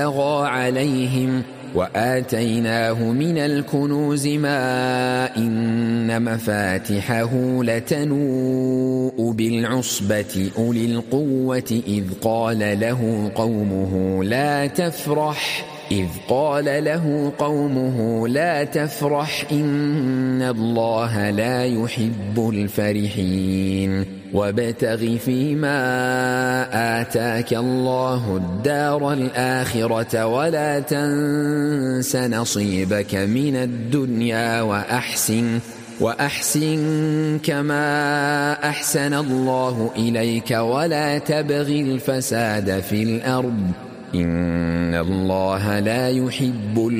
بغى عليهم وآتيناه من الكنوز ما إن مفاتحه لتنوء بالعصبة أولي القوة إذ قال له قومه لا تفرح إن الله لا يحب الفرحين وابتغ فيما آتاك الله الدار الآخرة ولا تنس نصيبك من الدنيا وأحسن كما أحسن الله إليك ولا تبغ الفساد في الأرض إن الله لا يحب